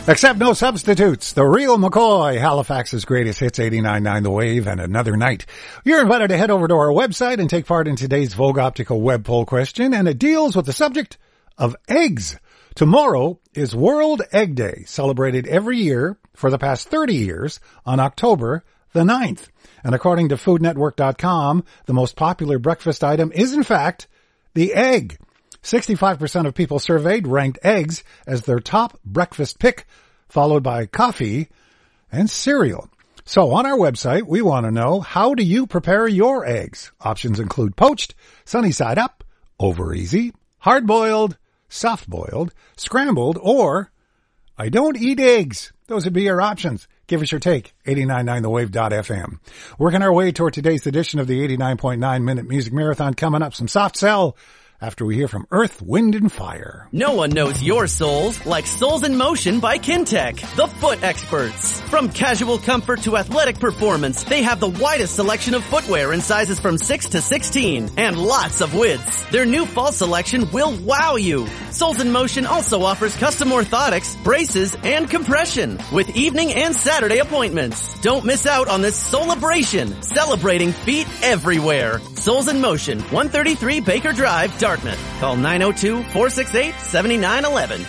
Accept no substitutes. The Real McCoy, Halifax's greatest hits, 89.9 The Wave, and Another Night. You're invited to head over to our website and take part in today's Vogue Optical web poll question, and it deals with the subject of eggs. Tomorrow is World Egg Day, celebrated every year for the past 30 years on October the 9th. And according to FoodNetwork.com, the most popular breakfast item is, in fact, the egg. 65% of people surveyed ranked eggs as their top breakfast pick, followed by coffee and cereal. So on our website, we want to know, how do you prepare your eggs? Options include poached, sunny side up, over easy, hard-boiled, soft-boiled, scrambled, or I don't eat eggs. Those would be your options. Give us your take. 899thewave.fm. Working our way toward today's edition of the 89.9 Minute Music Marathon. Coming up, some soft sell after we hear from Earth, Wind, and Fire. No one knows your soles like Soles in Motion by Kintec, the foot experts. From casual comfort to athletic performance, they have the widest selection of footwear in sizes from 6 to 16 and lots of widths. Their new fall selection will wow you. Soles in Motion also offers custom orthotics, braces, and compression with evening and Saturday appointments. Don't miss out on this celebration, celebrating feet everywhere. Soles in Motion, 133 Baker Drive, Dartmouth. Call 902-468-7911.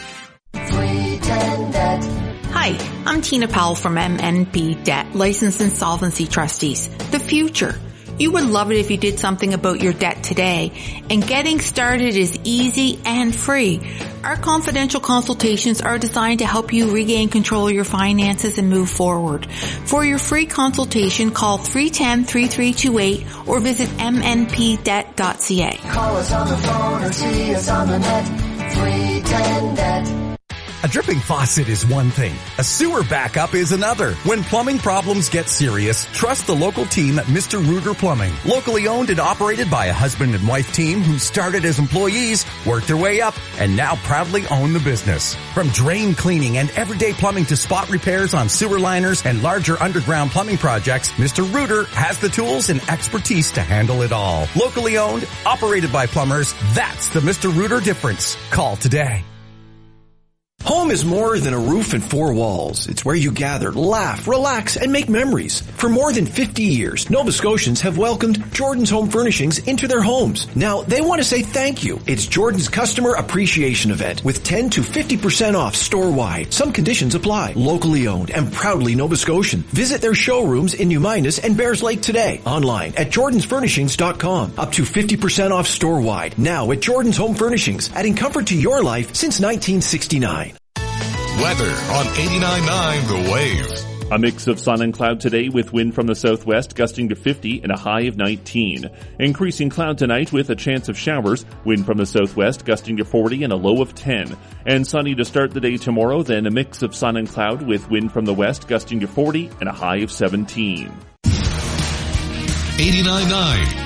Hi, I'm Tina Powell from MNP Debt, Licensed Insolvency Trustees. The future. You would love it if you did something about your debt today, and getting started is easy and free. Our confidential consultations are designed to help you regain control of your finances and move forward. For your free consultation, call 310-3328 or visit mnpdebt.ca. Call us on the phone or see us on the net. 310-DEBT. A dripping faucet is one thing. A sewer backup is another. When plumbing problems get serious, trust the local team at Mr. Reuter Plumbing. Locally owned and operated by a husband and wife team who started as employees, worked their way up, and now proudly own the business. From drain cleaning and everyday plumbing to spot repairs on sewer liners and larger underground plumbing projects, Mr. Reuter has the tools and expertise to handle it all. Locally owned, operated by plumbers, that's the Mr. Reuter difference. Call today. Home is more than a roof and four walls. It's where you gather, laugh, relax, and make memories. For more than 50 years, Nova Scotians have welcomed Jordan's Home Furnishings into their homes. Now, they want to say thank you. It's Jordan's Customer Appreciation Event with 10 to 50% off store-wide. Some conditions apply. Locally owned and proudly Nova Scotian. Visit their showrooms in New Minas and Bears Lake today. Online at jordansfurnishings.com. Up to 50% off store-wide. Now at Jordan's Home Furnishings, adding comfort to your life since 1969. Weather on 89.9 The Wave. A mix of sun and cloud today with wind from the southwest gusting to 50 and a high of 19. Increasing cloud tonight with a chance of showers. Wind from the southwest gusting to 40 and a low of 10. And sunny to start the day tomorrow, then a mix of sun and cloud with wind from the west gusting to 40 and a high of 17. 89.9